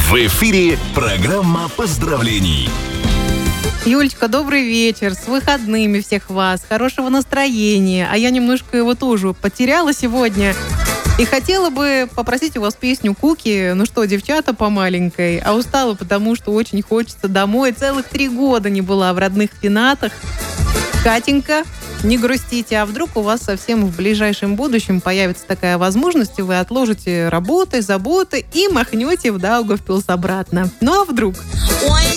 В эфире программа поздравлений. Юлечка, добрый вечер. С выходными всех вас. Хорошего настроения. А я немножко его тоже потеряла сегодня. И хотела бы попросить у вас песню Куки. Ну что, девчата по маленькой. А устала, потому что очень хочется домой. Целых 3 года не была в родных пенатах. Катенька, не грустите, а вдруг у вас совсем в ближайшем будущем появится такая возможность, и вы отложите работы, заботы и махнете в Даугавпилс обратно. Ну а вдруг? Ой,